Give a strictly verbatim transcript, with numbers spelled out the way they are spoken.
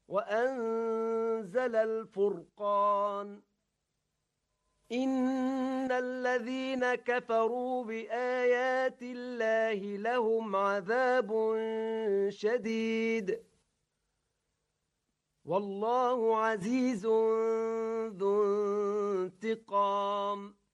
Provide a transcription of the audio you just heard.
وأنزل الفرقان إن الذين كفروا بآيات الله لهم عذاب شديد والله عزيز ذو انتقام